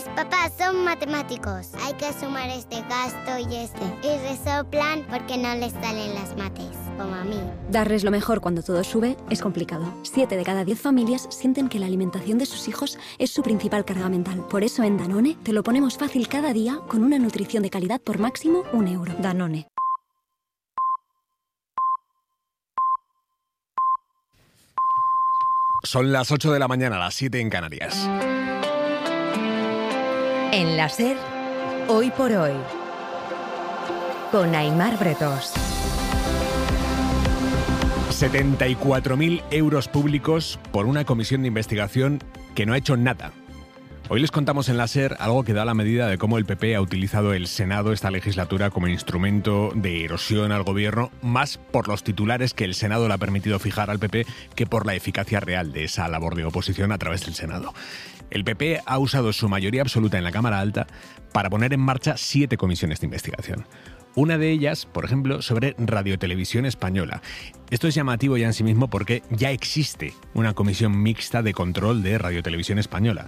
papás son matemáticos. Hay que sumar este gasto y este. Y resoplan porque no les salen las mates, como a mí. Darles lo mejor cuando todo sube es complicado. 7 de cada 10 familias sienten que la alimentación de sus hijos es su principal carga mental. Por eso en Danone te lo ponemos fácil cada día con una nutrición de calidad por máximo €1. Danone. Son las 8 de la mañana, las 7 en Canarias. En la SER, Hoy por Hoy, con Aimar Bretos. 74.000 euros públicos por una comisión de investigación que no ha hecho nada. Hoy les contamos en la SER algo que da la medida de cómo el PP ha utilizado el Senado esta legislatura como instrumento de erosión al gobierno, más por los titulares que el Senado le ha permitido fijar al PP que por la eficacia real de esa labor de oposición a través del Senado. El PP ha usado su mayoría absoluta en la Cámara Alta para poner en marcha 7 comisiones de investigación. Una de ellas, por ejemplo, sobre Radiotelevisión Española. Esto es llamativo ya en sí mismo porque ya existe una comisión mixta de control de Radiotelevisión Española.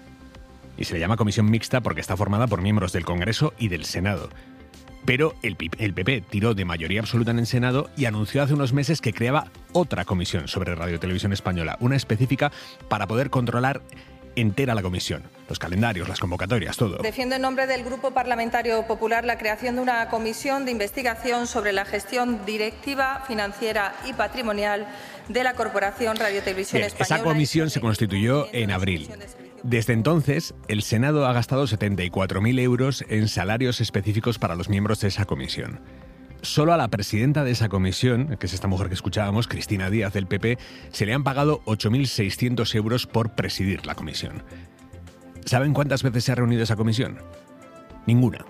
Y se le llama comisión mixta porque está formada por miembros del Congreso y del Senado. Pero el PP tiró de mayoría absoluta en el Senado y anunció hace unos meses que creaba otra comisión sobre Radiotelevisión Española, una específica para poder controlar entera la comisión, los calendarios, las convocatorias, todo. Defiendo en nombre del Grupo Parlamentario Popular la creación de una comisión de investigación sobre la gestión directiva, financiera y patrimonial de la Corporación Radiotelevisión Española. Esa comisión se constituyó en abril. Desde entonces, el Senado ha gastado 74.000 euros en salarios específicos para los miembros de esa comisión. Solo a la presidenta de esa comisión, que es esta mujer que escuchábamos, Cristina Díaz del PP, se le han pagado 8.600 euros por presidir la comisión. ¿Saben cuántas veces se ha reunido esa comisión? Ninguna.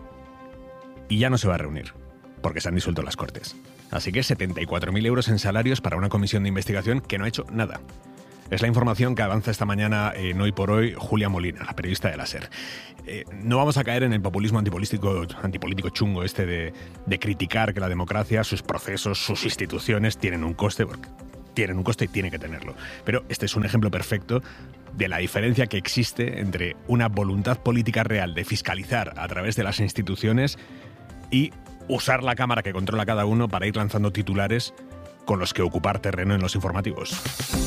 Y ya no se va a reunir, porque se han disuelto las Cortes. Así que 74.000 euros en salarios para una comisión de investigación que no ha hecho nada. Es la información que avanza esta mañana en Hoy por Hoy Julia Molina, la periodista de la SER. No vamos a caer en el populismo antipolítico chungo de criticar que la democracia, sus procesos, sus instituciones tienen un coste, porque tienen un coste y tiene que tenerlo. Pero este es un ejemplo perfecto de la diferencia que existe entre una voluntad política real de fiscalizar a través de las instituciones y usar la cámara que controla cada uno para ir lanzando titulares con los que ocupar terreno en los informativos.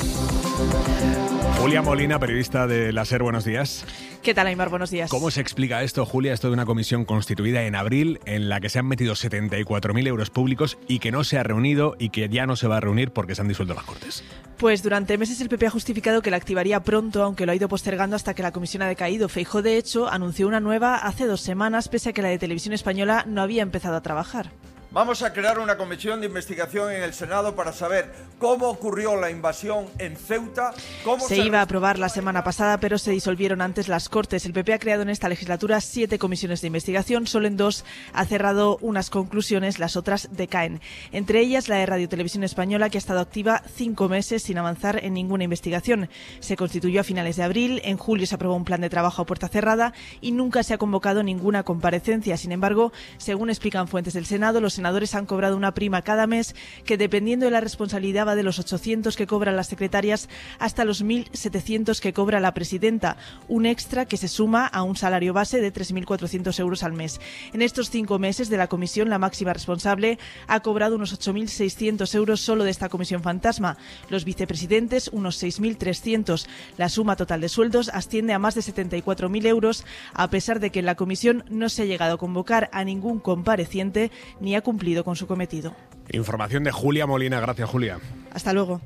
Julia Molina, periodista de la SER, buenos días. ¿Qué tal, Aimar? Buenos días. ¿Cómo se explica esto, Julia? Esto de una comisión constituida en abril en la que se han metido 74.000 euros públicos y que no se ha reunido y que ya no se va a reunir porque se han disuelto las Cortes. Pues durante meses el PP ha justificado que la activaría pronto, aunque lo ha ido postergando hasta que la comisión ha decaído. Feijóo, de hecho, anunció una nueva hace 2 semanas, pese a que la de Televisión Española no había empezado a trabajar. Vamos a crear una comisión de investigación en el Senado para saber cómo ocurrió la invasión en Ceuta. Se iba a aprobar la semana pasada, pero se disolvieron antes las Cortes. El PP ha creado en esta legislatura 7 comisiones de investigación. Solo en 2 ha cerrado unas conclusiones, las otras decaen. Entre ellas la de Radiotelevisión Española, que ha estado activa 5 meses sin avanzar en ninguna investigación. Se constituyó a finales de abril, en julio se aprobó un plan de trabajo a puerta cerrada y nunca se ha convocado ninguna comparecencia. Sin embargo, según explican fuentes del Senado, los senadores han cobrado una prima cada mes que, dependiendo de la responsabilidad, va de los 800 que cobran las secretarias hasta los 1.700 que cobra la presidenta, un extra que se suma a un salario base de 3.400 euros al mes. En estos 5 meses de la comisión, la máxima responsable ha cobrado unos 8.600 euros solo de esta comisión fantasma, los vicepresidentes unos 6.300. La suma total de sueldos asciende a más de 74.000 euros, a pesar de que en la comisión no se ha llegado a convocar a ningún compareciente ni ha cumplido con su cometido. Información de Julia Molina. Gracias, Julia. Hasta luego.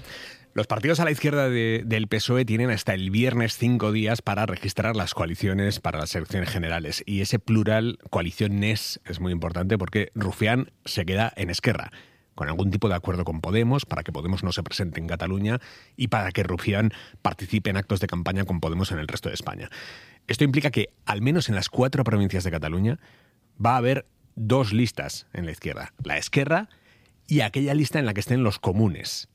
Los partidos a la izquierda del PSOE tienen hasta el viernes 5 días para registrar las coaliciones para las elecciones generales. Y ese plural, coaliciones, es muy importante porque Rufián se queda en Esquerra, con algún tipo de acuerdo con Podemos, para que Podemos no se presente en Cataluña y para que Rufián participe en actos de campaña con Podemos en el resto de España. Esto implica que, al menos en las 4 provincias de Cataluña, va a haber 2 listas en la izquierda. La Esquerra y aquella lista en la que estén los comunes.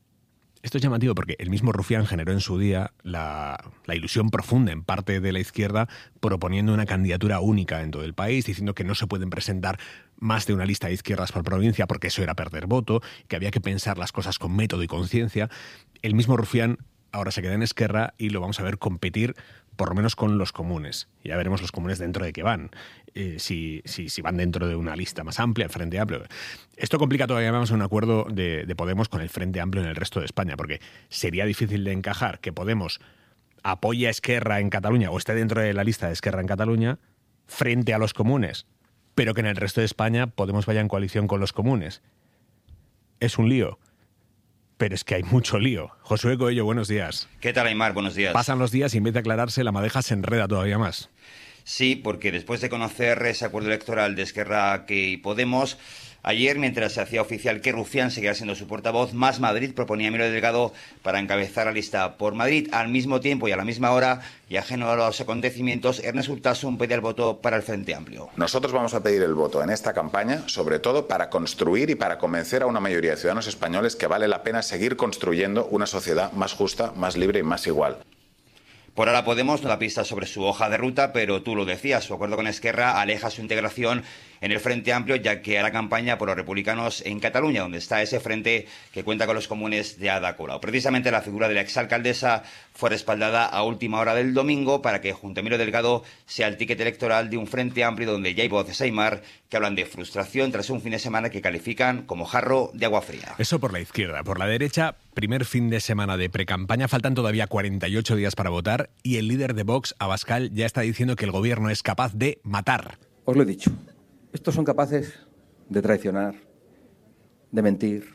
Esto es llamativo porque el mismo Rufián generó en su día la ilusión profunda en parte de la izquierda proponiendo una candidatura única en todo el país, diciendo que no se pueden presentar más de una lista de izquierdas por provincia porque eso era perder voto, que había que pensar las cosas con método y conciencia. El mismo Rufián ahora se queda en Esquerra y lo vamos a ver competir por lo menos con los comunes. Ya veremos los comunes dentro de qué van. Si van dentro de una lista más amplia, el Frente Amplio. Esto complica todavía más un acuerdo de Podemos con el Frente Amplio en el resto de España, porque sería difícil de encajar que Podemos apoye a Esquerra en Cataluña o esté dentro de la lista de Esquerra en Cataluña frente a los comunes, pero que en el resto de España Podemos vaya en coalición con los comunes. Es un lío. Pero es que hay mucho lío. Josué Coello, buenos días. ¿Qué tal, Aimar? Buenos días. Pasan los días y en vez de aclararse, la madeja se enreda todavía más. Sí, porque después de conocer ese acuerdo electoral de Esquerra y Podemos, ayer, mientras se hacía oficial que Rufián seguirá siendo su portavoz, Más Madrid proponía a Emilio Delgado para encabezar la lista por Madrid. Al mismo tiempo y a la misma hora, y ajeno a los acontecimientos, Ernest Urtasun pedía el voto para el Frente Amplio. Nosotros vamos a pedir el voto en esta campaña, sobre todo para construir y para convencer a una mayoría de ciudadanos españoles que vale la pena seguir construyendo una sociedad más justa, más libre y más igual. Por ahora Podemos no da pistas sobre su hoja de ruta, pero tú lo decías, su acuerdo con Esquerra aleja su integración en el Frente Amplio, ya que hará campaña por los republicanos en Cataluña, donde está ese frente que cuenta con los comunes de Ada Colau. Precisamente la figura de la exalcaldesa fue respaldada a última hora del domingo para que junto a Emilio Delgado sea el ticket electoral de un Frente Amplio donde ya hay voces, Aimar, que hablan de frustración tras un fin de semana que califican como jarro de agua fría. Eso por la izquierda. Por la derecha, primer fin de semana de precampaña, faltan todavía 48 días para votar y el líder de Vox, Abascal, ya está diciendo que el gobierno es capaz de matar. Os lo he dicho. Estos son capaces de traicionar, de mentir,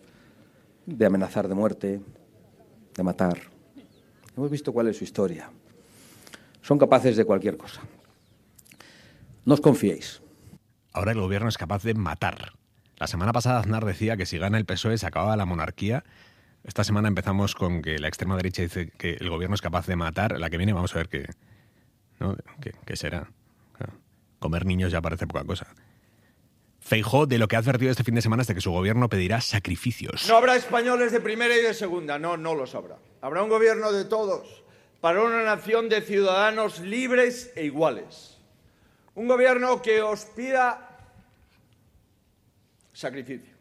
de amenazar de muerte, de matar. Hemos visto cuál es su historia. Son capaces de cualquier cosa. No os confiéis. Ahora el gobierno es capaz de matar. La semana pasada Aznar decía que si gana el PSOE se acababa la monarquía. Esta semana empezamos con que la extrema derecha dice que el gobierno es capaz de matar. La que viene vamos a ver qué será. Comer niños ya parece poca cosa. Feijóo, de lo que ha advertido este fin de semana es de que su gobierno pedirá sacrificios. No habrá españoles de primera y de segunda, no los habrá. Habrá un gobierno de todos, para una nación de ciudadanos libres e iguales. Un gobierno que os pida sacrificio,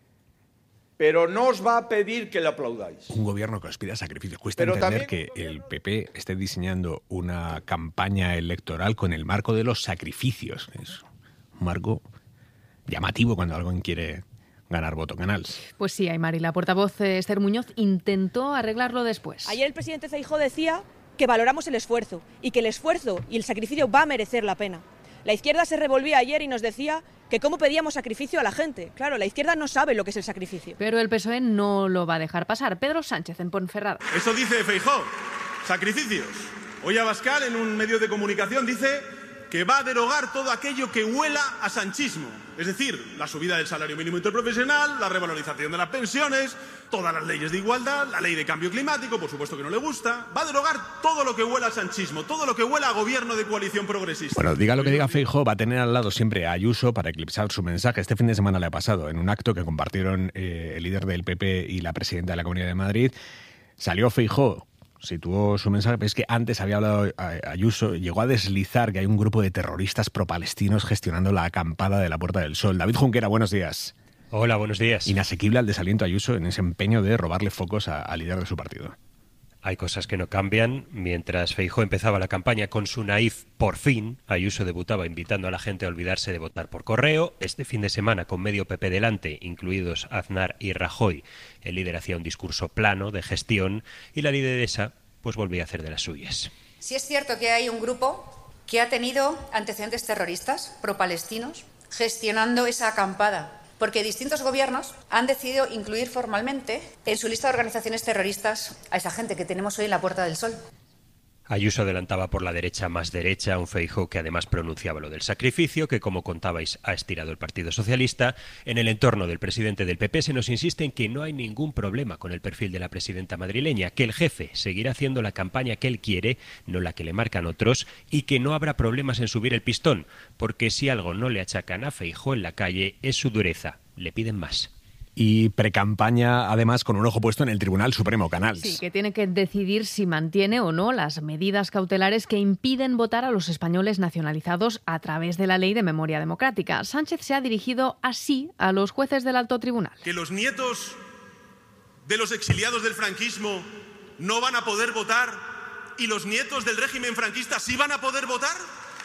pero no os va a pedir que le aplaudáis. Un gobierno que os pida sacrificios. Cuesta entender que el PP esté diseñando una campaña electoral con el marco de los sacrificios. Es un marco llamativo cuando alguien quiere ganar voto. Canals. Pues sí, Aimar, y la portavoz Esther Muñoz intentó arreglarlo después. Ayer el presidente Feijóo decía que valoramos el esfuerzo y que el esfuerzo y el sacrificio va a merecer la pena. La izquierda se revolvía ayer y nos decía que cómo pedíamos sacrificio a la gente. Claro, la izquierda no sabe lo que es el sacrificio. Pero el PSOE no lo va a dejar pasar. Pedro Sánchez en Ponferrada. Eso dice Feijóo, sacrificios. Hoy Abascal en un medio de comunicación dice que va a derogar todo aquello que huela a sanchismo. Es decir, la subida del salario mínimo interprofesional, la revalorización de las pensiones, todas las leyes de igualdad, la ley de cambio climático, por supuesto que no le gusta. Va a derogar todo lo que huela a sanchismo, todo lo que huela a gobierno de coalición progresista. Bueno, diga lo que diga Feijóo, va a tener al lado siempre a Ayuso para eclipsar su mensaje. Este fin de semana le ha pasado en un acto que compartieron el líder del PP y la presidenta de la Comunidad de Madrid. Salió Feijóo, situó su mensaje, pero es que antes había hablado Ayuso, llegó a deslizar que hay un grupo de terroristas pro-palestinos gestionando la acampada de la Puerta del Sol. David Junquera, buenos días. Hola, buenos días. Inasequible al desaliento Ayuso en ese empeño de robarle focos al líder de su partido. Hay cosas que no cambian. Mientras Feijóo empezaba la campaña con su naif por fin, Ayuso debutaba invitando a la gente a olvidarse de votar por correo. Este fin de semana, con medio PP delante, incluidos Aznar y Rajoy, el líder hacía un discurso plano de gestión y la lideresa pues volvía a hacer de las suyas. Sí es cierto que hay un grupo que ha tenido antecedentes terroristas pro-palestinos gestionando esa acampada, porque distintos gobiernos han decidido incluir formalmente en su lista de organizaciones terroristas a esa gente que tenemos hoy en la Puerta del Sol. Ayuso adelantaba por la derecha más derecha, un Feijóo que además pronunciaba lo del sacrificio, que como contabais ha estirado el Partido Socialista. En el entorno del presidente del PP se nos insiste en que no hay ningún problema con el perfil de la presidenta madrileña, que el jefe seguirá haciendo la campaña que él quiere, no la que le marcan otros, y que no habrá problemas en subir el pistón, porque si algo no le achacan a Feijóo en la calle es su dureza, le piden más. Y precampaña, además, con un ojo puesto en el Tribunal Supremo, Canals. Sí, que tiene que decidir si mantiene o no las medidas cautelares que impiden votar a los españoles nacionalizados a través de la Ley de Memoria Democrática. Sánchez se ha dirigido así a los jueces del Alto Tribunal. Que los nietos de los exiliados del franquismo no van a poder votar y los nietos del régimen franquista sí van a poder votar?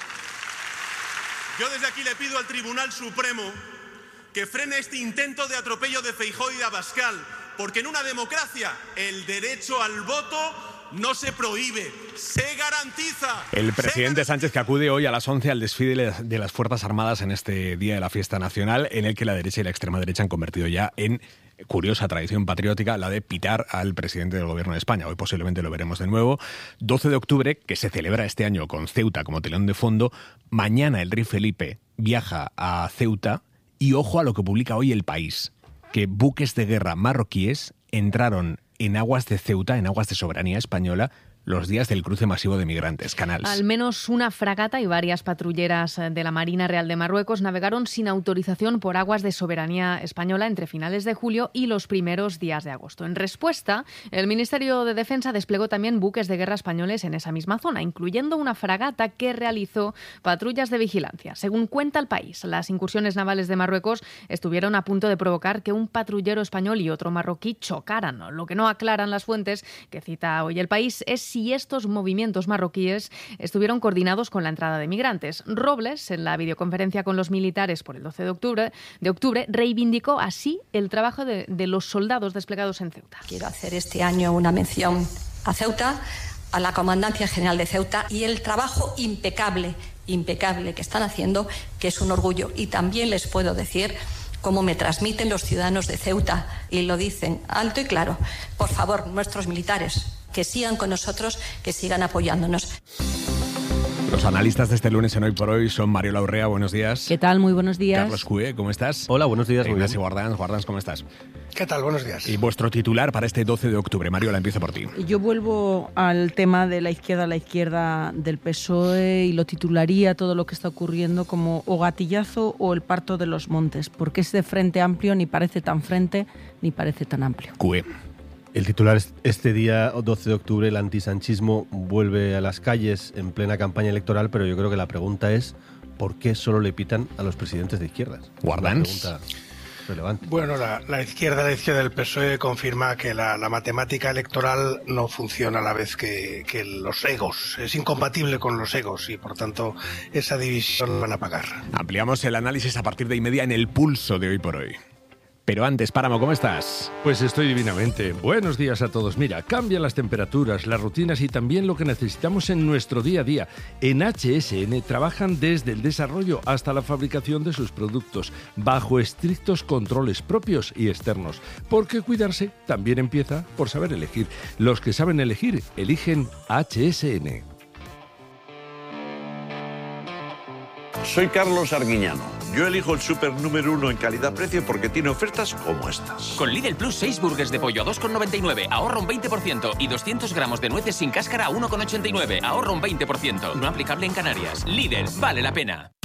Yo desde aquí le pido al Tribunal Supremo que frene este intento de atropello de Feijóo y de Abascal, porque en una democracia el derecho al voto no se prohíbe, se garantiza. El presidente Sánchez, que acude hoy a las 11 al desfile de las Fuerzas Armadas en este Día de la Fiesta Nacional, en el que la derecha y la extrema derecha han convertido ya en curiosa tradición patriótica la de pitar al presidente del Gobierno de España. Hoy posiblemente lo veremos de nuevo. 12 de octubre, que se celebra este año con Ceuta como telón de fondo. Mañana el rey Felipe viaja a Ceuta y ojo a lo que publica hoy El País, que buques de guerra marroquíes entraron en aguas de Ceuta, en aguas de soberanía española, los días del cruce masivo de migrantes, Canals. Al menos una fragata y varias patrulleras de la Marina Real de Marruecos navegaron sin autorización por aguas de soberanía española entre finales de julio y los primeros días de agosto. En respuesta, el Ministerio de Defensa desplegó también buques de guerra españoles en esa misma zona, incluyendo una fragata que realizó patrullas de vigilancia. Según cuenta El País, las incursiones navales de Marruecos estuvieron a punto de provocar que un patrullero español y otro marroquí chocaran. Lo que no aclaran las fuentes que cita hoy El País es si estos movimientos marroquíes estuvieron coordinados con la entrada de migrantes. Robles, en la videoconferencia con los militares por el 12 de octubre, reivindicó así el trabajo de los soldados desplegados en Ceuta. Quiero hacer este año una mención a Ceuta, a la Comandancia General de Ceuta y el trabajo impecable que están haciendo, que es un orgullo. Y también les puedo decir cómo me transmiten los ciudadanos de Ceuta y lo dicen alto y claro. Por favor, nuestros militares, que sigan con nosotros, que sigan apoyándonos. Los analistas de este lunes en Hoy por Hoy son Mariola Urrea, buenos días. ¿Qué tal? Muy buenos días. Carlos Cue, ¿cómo estás? Hola, buenos días. Ignacio Guardans, ¿cómo estás? ¿Qué tal? Buenos días. Y vuestro titular para este 12 de octubre. Mariola, empiezo por ti. Yo vuelvo al tema de la izquierda del PSOE y lo titularía todo lo que está ocurriendo como o gatillazo o el parto de los montes, porque ese Frente Amplio ni parece tan frente ni parece tan amplio. Cue. El titular es: este día 12 de octubre el antisanchismo vuelve a las calles en plena campaña electoral, pero yo creo que la pregunta es ¿por qué solo le pitan a los presidentes de izquierdas? Guardans. Una pregunta relevante. Bueno, la izquierda del PSOE confirma que la matemática electoral no funciona a la vez que los egos. Es incompatible con los egos y por tanto esa división van a pagar. Ampliamos el análisis a partir de 1:30 en el pulso de Hoy por Hoy. Pero antes, Páramo, ¿cómo estás? Pues estoy divinamente. Buenos días a todos. Mira, cambian las temperaturas, las rutinas y también lo que necesitamos en nuestro día a día. En HSN trabajan desde el desarrollo hasta la fabricación de sus productos, bajo estrictos controles propios y externos. Porque cuidarse también empieza por saber elegir. Los que saben elegir, eligen HSN. Soy Carlos Arguiñano. Yo elijo el súper número 1 en calidad-precio porque tiene ofertas como estas. Con Lidl Plus 6 burgers de pollo a 2,99, ahorra un 20%. Y 200 gramos de nueces sin cáscara a 1,89, ahorra un 20%. No aplicable en Canarias. Lidl, vale la pena.